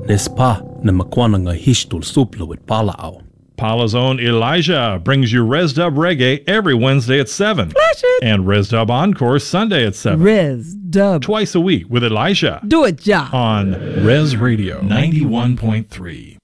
Nespa na makwananga hishtul supla with palao. Paula's own Elijah brings you Res Dub Reggae every Wednesday at 7. Flash it. And Res Dub Encore Sunday at 7. Res Dub. Twice a week with Elijah. Do it, ja. On Res Radio 91.3.